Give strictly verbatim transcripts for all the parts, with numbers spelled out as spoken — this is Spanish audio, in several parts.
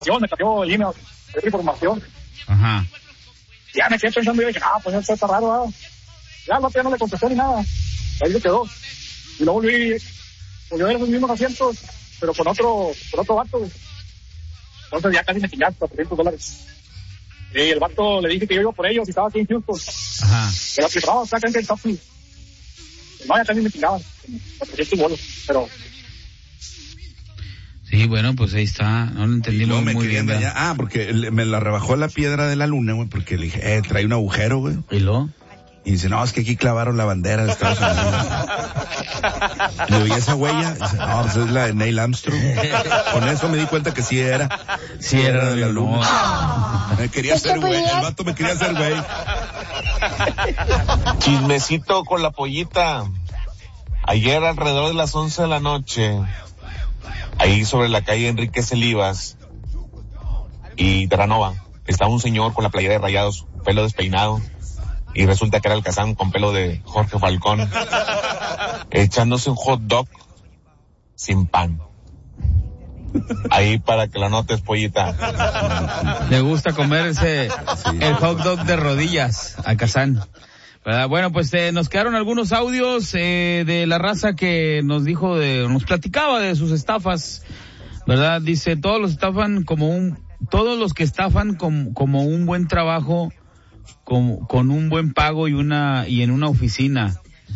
me cambió el email, de información. Ajá. Ya me quedé pensando y dije, ah, pues eso está raro, ¿eh? Ya no, ya no le contesté ni nada. Ahí se quedó. Y luego volví, volvió a ver los mismos asientos, pero con otro, con otro vato. Entonces ya casi me chingaste, cuatrocientos dólares. Y el vato le dije que yo iba por ellos y estaba aquí en Houston. Ajá. Pero que no, está acá en Kentucky. No, ya casi me chingaban. cuatrocientos bolos, pero... Sí, bueno, pues ahí está, no lo entendí muy, muy bien. Ya, ah, porque me la rebajó la piedra de la luna, güey, porque le dije, eh, trae un agujero, güey. ¿Y luego? Y dice, no, es que aquí clavaron la bandera de Estados Unidos. Y le vi esa huella, y dice, no, pues es la de Neil Armstrong. Con eso me di cuenta que sí era. Sí era de la luna. No. Me quería hacer güey, el vato me quería hacer güey. Chismecito con la pollita. Ayer alrededor de las once de la noche, ahí sobre la calle Enrique Celivas y Terranova, estaba un señor con la playera de Rayados, pelo despeinado, y resulta que era el Kazán con pelo de Jorge Falcón, echándose un hot dog sin pan. Ahí para que la notes, pollita. Le gusta comerse sí, el hot dog de rodillas a Kazán. ¿Verdad? Bueno, pues eh, nos quedaron algunos audios eh, de la raza que nos dijo, de, nos platicaba de sus estafas, ¿verdad? Dice, todos los estafan como un, todos los que estafan com, como un buen trabajo, con, con un buen pago y una y en una oficina.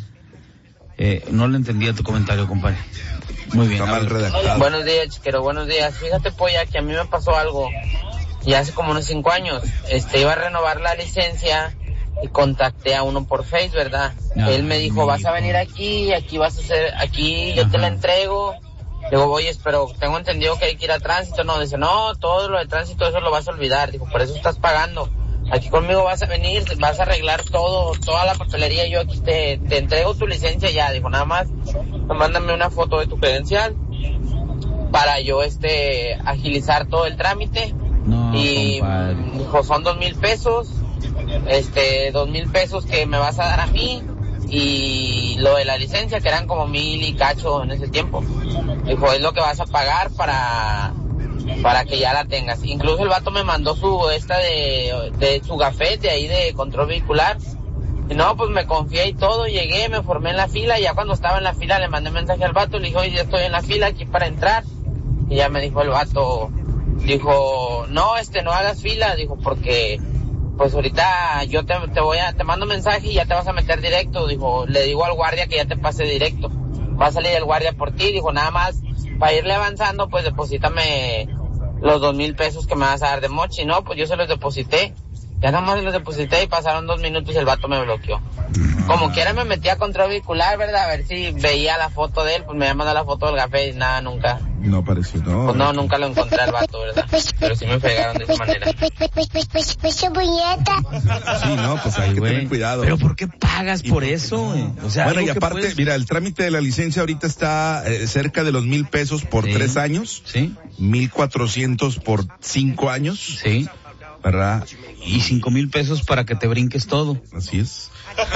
Eh, no le entendía tu comentario, compadre. Muy bien. Está mal redactado. Buenos días, chiquero, buenos días. Fíjate, polla, que a mí me pasó algo, y hace como unos cinco años, este, iba a renovar la licencia, y contacté a uno por Face, ¿verdad? No, él me dijo, vas a venir aquí, aquí vas a hacer, aquí yo Ajá. te la entrego. Digo, oye, pero tengo entendido que hay que ir a tránsito. No, dice, no, todo lo de tránsito, eso lo vas a olvidar. Dijo, por eso estás pagando. Aquí conmigo vas a venir, vas a arreglar todo, toda la papelería. Yo aquí te, te entrego tu licencia ya. Dijo, nada más, mándame una foto de tu credencial para yo, este, agilizar todo el trámite. No, y compadre. Dijo, son dos mil pesos. Este, dos mil pesos que me vas a dar a mí y lo de la licencia que eran como mil y cacho en ese tiempo. Dijo, es lo que vas a pagar para para que ya la tengas. Incluso el vato me mandó su esta de, de su gafete ahí de control vehicular. Y no, pues me confié y todo, llegué, me formé en la fila y ya cuando estaba en la fila le mandé mensaje al vato, le dije, oye, ya estoy en la fila aquí para entrar. Y ya me dijo el vato, dijo, no, este, no hagas fila, dijo, porque pues ahorita yo te, te voy a, te mando mensaje y ya te vas a meter directo. Dijo, le digo al guardia que ya te pase directo. Va a salir el guardia por ti. Dijo, nada más, para irle avanzando, pues deposítame los dos mil pesos que me vas a dar de mochi. No, pues yo se los deposité. Ya nada más los deposité y pasaron dos minutos y el vato me bloqueó. Como quiera me metí a control vehicular, ¿verdad? A ver si veía la foto de él, pues me había mandado la foto del café y nada, nunca. No apareció, no. Pues no, nunca lo encontré al vato, ¿verdad? Pero sí me pegaron de esa manera. Sí, no, pues hay que güey, tener cuidado. Pero ¿por qué pagas por eso, güey? O sea, bueno, y que aparte, puedes... mira, el trámite de la licencia ahorita está eh, cerca de los mil pesos por sí. tres años. Sí. Mil cuatrocientos por cinco años. Sí. ¿Verdad? Y cinco mil pesos para que te brinques todo. Así es.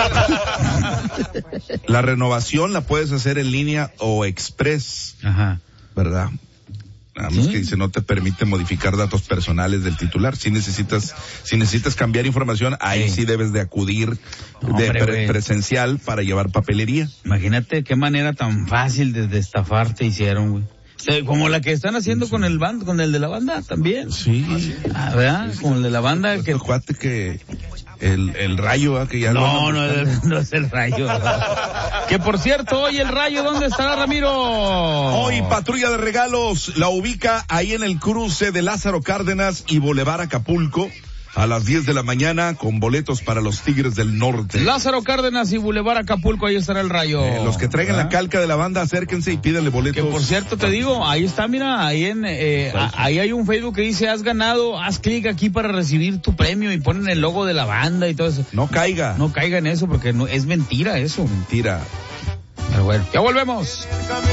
La renovación la puedes hacer en línea o express. Ajá. ¿Verdad? Nada más ¿Sí? que dice no te permite modificar datos personales del titular. Si necesitas, si necesitas cambiar información, ahí sí, sí debes de acudir no, de hombre, pre- presencial para llevar papelería. Imagínate qué manera tan fácil de, de estafarte hicieron, güey. Como la que están haciendo sí. con el band, con el de la banda también. Sí. Ah, ¿verdad? Con el de la banda el que... cuate que... El, el rayo, ¿eh? Que ya no, no, es, no es el rayo. Que por cierto, hoy el rayo, ¿dónde estará, Ramiro? Hoy patrulla de regalos la ubica ahí en el cruce de Lázaro Cárdenas y Boulevard Acapulco a las diez de la mañana con boletos para los Tigres del Norte. Lázaro Cárdenas y Boulevard Acapulco, ahí estará el rayo. Eh, los que traigan ¿Ah? la calca de la banda, acérquense y pídanle boletos. Que por cierto te digo, ahí está, mira, ahí en, eh, a, ahí hay un Facebook que dice, has ganado, haz clic aquí para recibir tu premio y ponen el logo de la banda y todo eso. No caiga. No caiga en eso porque no, es mentira eso. Mentira. Pero bueno, ya volvemos.